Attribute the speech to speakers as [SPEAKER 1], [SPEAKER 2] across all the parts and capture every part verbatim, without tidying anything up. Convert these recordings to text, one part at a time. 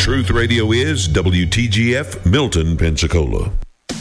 [SPEAKER 1] Truth Radio is W T G F, Milton, Pensacola.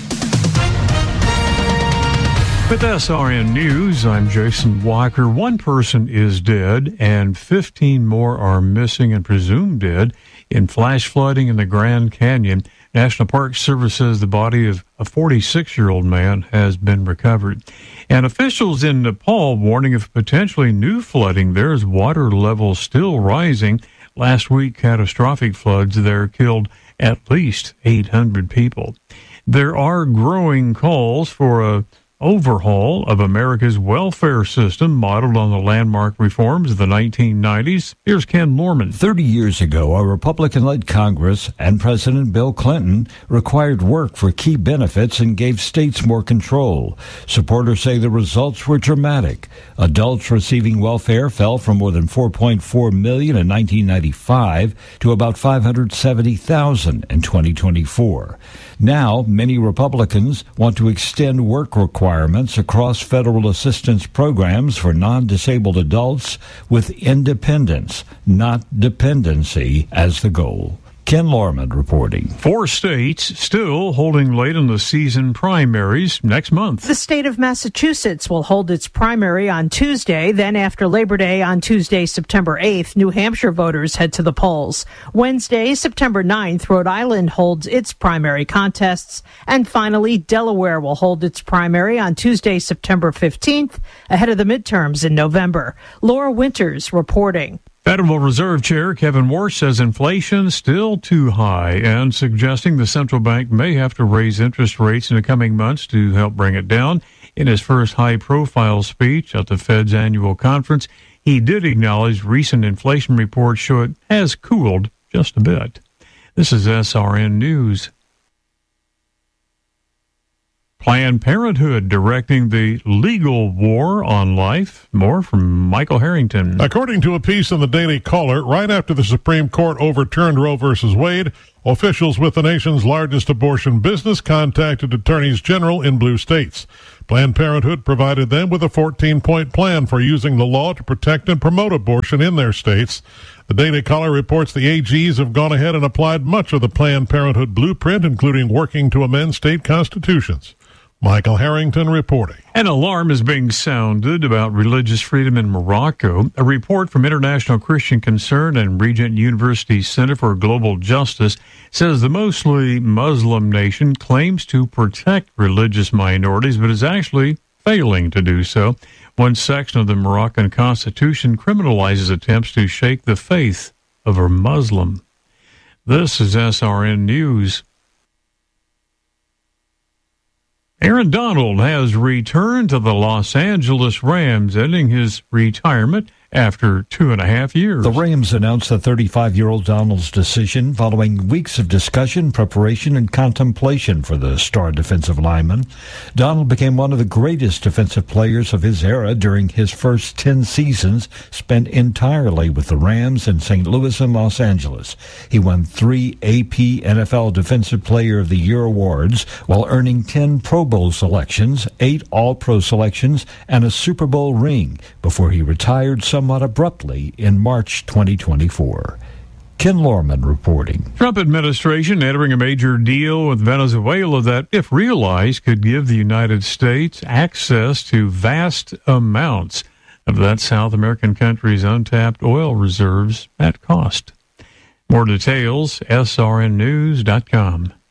[SPEAKER 2] With S R N News, I'm Jason Walker. One person is dead and fifteen more are missing and presumed dead in flash flooding in the Grand Canyon. National Park Service says the body of a forty-six-year-old man has been recovered. And officials in Nepal warning of potentially new flooding there as water levels still rising. Last week, catastrophic floods there killed at least eight hundred people. There are growing calls for a overhaul of America's welfare system modeled on the landmark reforms of the nineteen nineties. Here's Ken Lorman.
[SPEAKER 3] Thirty years ago, a Republican-led Congress and President Bill Clinton required work for key benefits and gave states more control. Supporters say the results were dramatic. Adults receiving welfare fell from more than four point four million in nineteen ninety-five to about five hundred seventy thousand in twenty twenty-four. Now, many Republicans want to extend work requirements across federal assistance programs for non-disabled adults with independence, not dependency, as the goal. Ken Lorman reporting.
[SPEAKER 2] Four states still holding late in the season primaries next month.
[SPEAKER 4] The state of Massachusetts will hold its primary on Tuesday. Then after Labor Day on Tuesday, September eighth, New Hampshire voters head to the polls. Wednesday, September ninth, Rhode Island holds its primary contests. And finally, Delaware will hold its primary on Tuesday, September fifteenth, ahead of the midterms in November. Laura Winters reporting.
[SPEAKER 2] Federal Reserve Chair Kevin Warsh says inflation still too high and suggesting the central bank may have to raise interest rates in the coming months to help bring it down. In his first high-profile speech at the Fed's annual conference, he did acknowledge recent inflation reports show it has cooled just a bit. This is S R N News. Planned Parenthood directing the legal war on life. More from Michael Harrington.
[SPEAKER 5] According to a piece in the Daily Caller, right after the Supreme Court overturned Roe versus Wade, officials with the nation's largest abortion business contacted attorneys general in blue states. Planned Parenthood provided them with a fourteen-point plan for using the law to protect and promote abortion in their states. The Daily Caller reports the A Gs have gone ahead and applied much of the Planned Parenthood blueprint, including working to amend state constitutions. Michael Harrington reporting.
[SPEAKER 2] An alarm is being sounded about religious freedom in Morocco. A report from International Christian Concern and Regent University Center for Global Justice says the mostly Muslim nation claims to protect religious minorities, but is actually failing to do so. One section of the Moroccan constitution criminalizes attempts to shake the faith of a Muslim. This is S R N News. Aaron Donald has returned to the Los Angeles Rams, ending his retirement after two and a half years.
[SPEAKER 3] The Rams announced the thirty-five-year-old Donald's decision following weeks of discussion, preparation, and contemplation for the star defensive lineman. Donald became one of the greatest defensive players of his era during his first ten seasons spent entirely with the Rams in Saint Louis and Los Angeles. He won three A P N F L Defensive Player of the Year awards while earning ten Pro Bowl selections, eight All-Pro selections, and a Super Bowl ring before he retired somewhat abruptly in March twenty twenty-four. Ken Lorman reporting.
[SPEAKER 2] Trump administration entering a major deal with Venezuela that, if realized, could give the United States access to vast amounts of that South American country's untapped oil reserves at cost. More details, S R N news dot com.